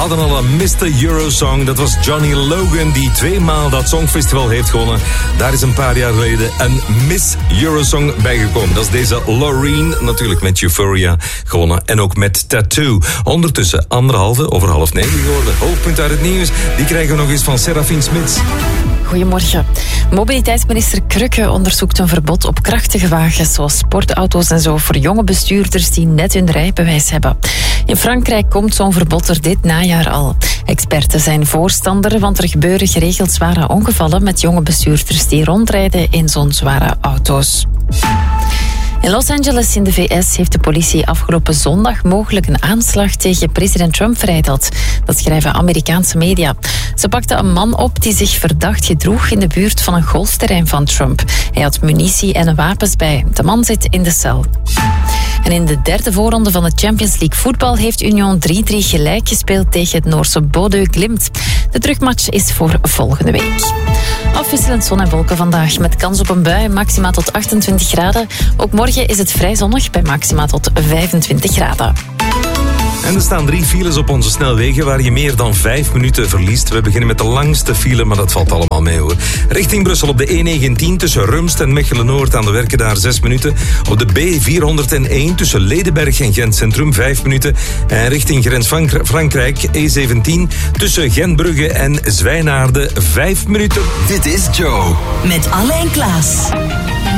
hadden al een Mr. Eurosong. Dat was Johnny Logan, die 2 maal dat Songfestival heeft gewonnen. Daar is een paar jaar geleden een Miss Eurosong bijgekomen. Dat is deze Loreen, natuurlijk met Euphoria gewonnen. En ook met Tattoo. Ondertussen 8:30 geworden. Hoofdpunt uit het nieuws, die krijgen we nog eens van Serafine Smits. Goedemorgen. Mobiliteitsminister Krukke onderzoekt een verbod op krachtige wagens, zoals sportauto's en zo, voor jonge bestuurders die net hun rijbewijs hebben. In Frankrijk komt zo'n verbod er dit najaar al. Experten zijn voorstander, want er gebeuren geregeld zware ongevallen met jonge bestuurders die rondrijden in zo'n zware auto's. In Los Angeles in de VS heeft de politie afgelopen zondag mogelijk een aanslag tegen president Trump vereideld. Dat schrijven Amerikaanse media. Ze pakten een man op die zich verdacht gedroeg in de buurt van een golfterrein van Trump. Hij had munitie en wapens bij. De man zit in de cel. En in de derde voorronde van de Champions League voetbal heeft Union 3-3 gelijk gespeeld tegen het Noorse Bodø Glimt. De terugmatch is voor volgende week. Afwisselend zon en wolken vandaag met kans op een bui, maxima tot 28 graden. Ook morgen is het vrij zonnig bij maxima tot 25 graden. En er staan 3 files op onze snelwegen waar je meer dan 5 minuten verliest. We beginnen met de langste file, maar dat valt allemaal mee hoor. Richting Brussel op de E19 tussen Rumst en Mechelen-Noord aan de werken daar 6 minuten. Op de B401 tussen Ledenberg en Gent Centrum 5 minuten. En richting grens Frankrijk E17 tussen Gentbrugge en Zwijnaarden 5 minuten. Dit is Joe. Met Alain Klaas.